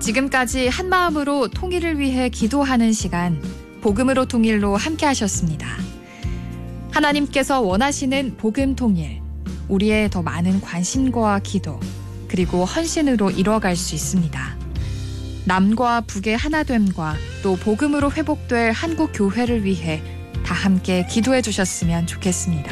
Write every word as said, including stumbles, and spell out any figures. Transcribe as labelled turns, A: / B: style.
A: 지금까지 한마음으로 통일을 위해 기도하는 시간, 복음으로 통일로 함께 하셨습니다. 하나님께서 원하시는 복음 통일, 우리의 더 많은 관심과 기도, 그리고 헌신으로 이뤄갈 수 있습니다. 남과 북의 하나됨과 또 복음으로 회복될 한국 교회를 위해 다 함께 기도해 주셨으면 좋겠습니다.